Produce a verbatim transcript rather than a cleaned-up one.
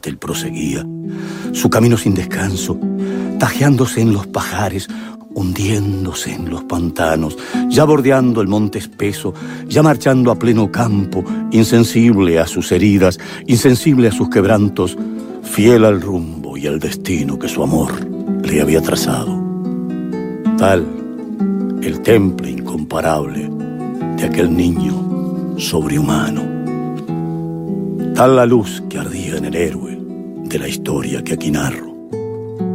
adelante él proseguía, su camino sin descanso, tajeándose en los pajares, hundiéndose en los pantanos, ya bordeando el monte espeso, ya marchando a pleno campo, insensible a sus heridas, insensible a sus quebrantos, fiel al rumbo y al destino que su amor le había trazado. Tal el temple incomparable de aquel niño sobrehumano, tal la luz que ardía en el héroe de la historia que aquí narro.